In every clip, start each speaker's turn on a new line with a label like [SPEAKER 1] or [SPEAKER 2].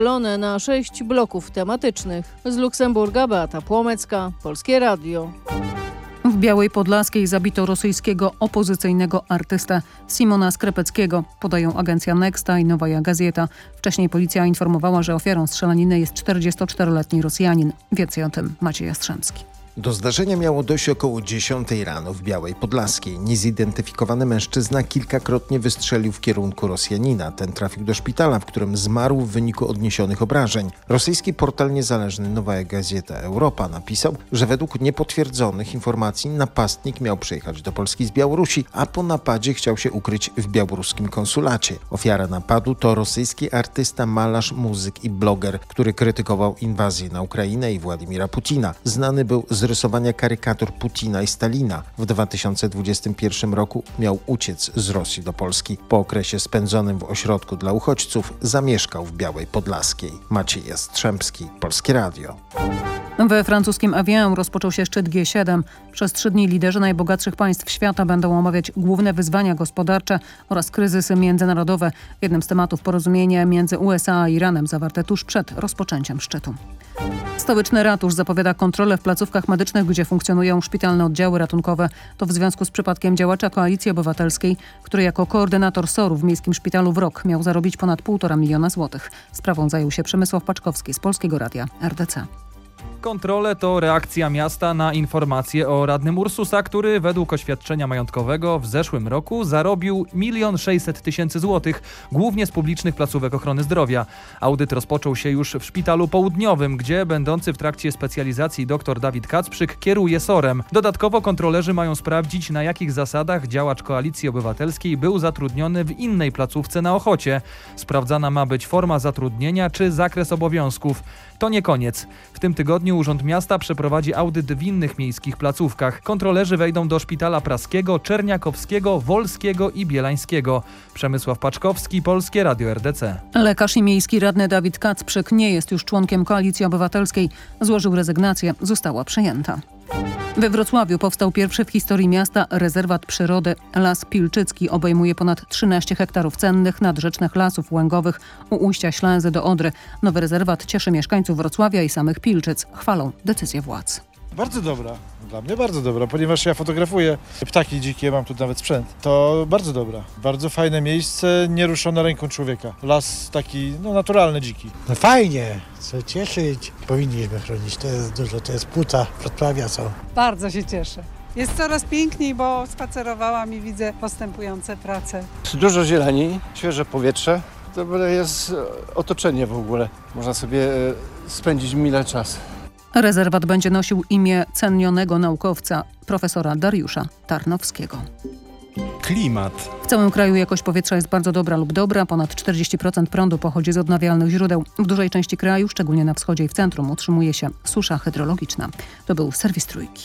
[SPEAKER 1] Podzielone na 6 bloków tematycznych. Z Luksemburga Beata Płomecka, Polskie Radio.
[SPEAKER 2] W Białej Podlaskiej zabito rosyjskiego opozycyjnego artystę Simona Skrepeckiego, podają agencja Nexta i Nowaja Gazeta. Wcześniej policja informowała, że ofiarą strzelaniny jest 44-letni Rosjanin. Więcej o tym Maciej Jastrzębski.
[SPEAKER 3] Do zdarzenia miało dojść około 10 rano w Białej Podlaskiej. Niezidentyfikowany mężczyzna kilkakrotnie wystrzelił w kierunku Rosjanina. Ten trafił do szpitala, w którym zmarł w wyniku odniesionych obrażeń. Rosyjski portal niezależny Nowaja Gazeta Europa napisał, że według niepotwierdzonych informacji napastnik miał przyjechać do Polski z Białorusi, a po napadzie chciał się ukryć w białoruskim konsulacie. Ofiara napadu to rosyjski artysta, malarz, muzyk i bloger, który krytykował inwazję na Ukrainę i Władimira Putina. Znany był z rysowania karykatur Putina i Stalina. W 2021 roku miał uciec z Rosji do Polski. Po okresie spędzonym w ośrodku dla uchodźców zamieszkał w Białej Podlaskiej. Maciej Jastrzębski, Polskie Radio.
[SPEAKER 2] We francuskim Avignonu rozpoczął się szczyt G7. Przez 3 dni liderzy najbogatszych państw świata będą omawiać główne wyzwania gospodarcze oraz kryzysy międzynarodowe. Jednym z tematów porozumienie między USA a Iranem zawarte tuż przed rozpoczęciem szczytu. Stołeczny ratusz zapowiada kontrolę w placówkach medycznych, gdzie funkcjonują szpitalne oddziały ratunkowe. To w związku z przypadkiem działacza Koalicji Obywatelskiej, który jako koordynator SOR-u w Miejskim Szpitalu w Rok miał zarobić ponad 1,5 miliona złotych. Sprawą zajął się Przemysław Paczkowski z Polskiego Radia RDC.
[SPEAKER 4] Kontrole to reakcja miasta na informacje o radnym Ursusa, który według oświadczenia majątkowego w zeszłym roku zarobił 1 600 000 złotych, głównie z publicznych placówek ochrony zdrowia. Audyt rozpoczął się już w Szpitalu Południowym, gdzie będący w trakcie specjalizacji dr Dawid Kacprzyk kieruje SOR-em. Dodatkowo kontrolerzy mają sprawdzić, na jakich zasadach działacz Koalicji Obywatelskiej był zatrudniony w innej placówce na Ochocie. Sprawdzana ma być forma zatrudnienia czy zakres obowiązków. To nie koniec. W tym tygodniu Urząd Miasta przeprowadzi audyt w innych miejskich placówkach. Kontrolerzy wejdą do Szpitala Praskiego, Czerniakowskiego, Wolskiego i Bielańskiego. Przemysław Paczkowski, Polskie Radio RDC.
[SPEAKER 2] Lekarz i miejski radny Dawid Kacprzyk nie jest już członkiem Koalicji Obywatelskiej. Złożył rezygnację, została przyjęta. We Wrocławiu powstał pierwszy w historii miasta rezerwat przyrody. Las Pilczycki obejmuje ponad 13 hektarów cennych, nadrzecznych lasów łęgowych u ujścia Ślęzy do Odry. Nowy rezerwat cieszy mieszkańców Wrocławia i samych Pilczyc. Chwalą decyzję władz.
[SPEAKER 5] Bardzo dobra. Dla mnie bardzo dobra, ponieważ ja fotografuję ptaki dzikie, mam tu nawet sprzęt. To bardzo dobra. Bardzo fajne miejsce, nieruszone ręką człowieka. Las taki, naturalny, dziki.
[SPEAKER 6] No fajnie, co cieszyć. Powinniśmy chronić, to jest dużo, to jest płuca Wrocławia są.
[SPEAKER 7] Bardzo się cieszę. Jest coraz piękniej, bo spacerowałam i widzę postępujące prace.
[SPEAKER 8] Dużo zieleni, świeże powietrze. Dobre jest otoczenie w ogóle. Można sobie spędzić mile czasu.
[SPEAKER 2] Rezerwat będzie nosił imię cenionego naukowca, profesora Dariusza Tarnowskiego.
[SPEAKER 9] Klimat.
[SPEAKER 2] W całym kraju jakość powietrza jest bardzo dobra lub dobra. Ponad 40% prądu pochodzi z odnawialnych źródeł. W dużej części kraju, szczególnie na wschodzie i w centrum, utrzymuje się susza hydrologiczna. To był serwis Trójki.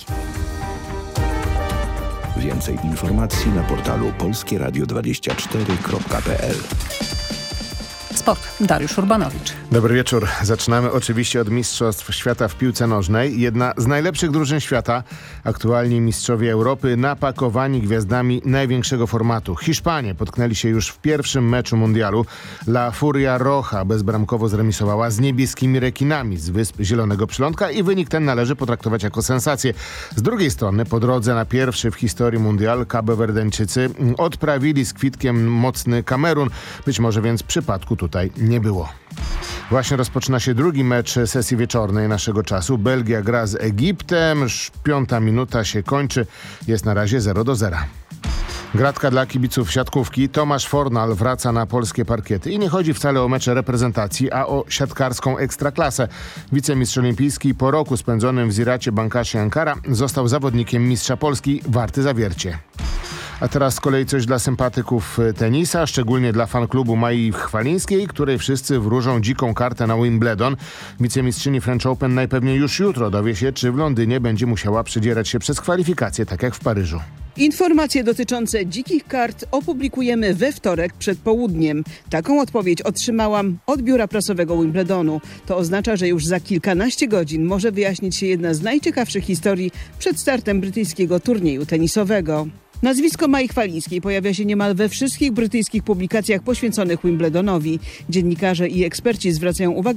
[SPEAKER 10] Więcej informacji na portalu polskieradio24.pl.
[SPEAKER 2] Sport. Dariusz Urbanowicz.
[SPEAKER 11] Dobry wieczór. Zaczynamy oczywiście od Mistrzostw Świata w piłce nożnej. Jedna z najlepszych drużyn świata, aktualnie mistrzowie Europy, napakowani gwiazdami największego formatu. Hiszpanie potknęli się już w pierwszym meczu mundialu. La Furia Roja bezbramkowo zremisowała z niebieskimi rekinami z Wysp Zielonego Przylądka i wynik ten należy potraktować jako sensację. Z drugiej strony po drodze na pierwszy w historii mundial Kabowerdeńczycy odprawili z kwitkiem mocny Kamerun. Być może więc przypadku tutaj nie było. Właśnie rozpoczyna się drugi mecz sesji wieczornej naszego czasu. Belgia gra z Egiptem. 5. minuta się kończy. Jest na razie 0-0. Gratka dla kibiców siatkówki. Tomasz Fornal wraca na polskie parkiety. I nie chodzi wcale o mecze reprezentacji, a o siatkarską ekstraklasę. Wicemistrz olimpijski po roku spędzonym w Ziracie Bankashi Ankara został zawodnikiem mistrza Polski Warty Zawiercie. A teraz z kolei coś dla sympatyków tenisa, szczególnie dla fanklubu Mai Chwalińskiej, której wszyscy wróżą dziką kartę na Wimbledon. Wicemistrzyni French Open najpewniej już jutro dowie się, czy w Londynie będzie musiała przedzierać się przez kwalifikacje, tak jak w Paryżu.
[SPEAKER 12] Informacje dotyczące dzikich kart opublikujemy we wtorek przed południem. Taką odpowiedź otrzymałam od biura prasowego Wimbledonu. To oznacza, że już za kilkanaście godzin może wyjaśnić się jedna z najciekawszych historii przed startem brytyjskiego turnieju tenisowego. Nazwisko Mai Chwalińskiej pojawia się niemal we wszystkich brytyjskich publikacjach poświęconych Wimbledonowi. Dziennikarze i eksperci zwracają uwagę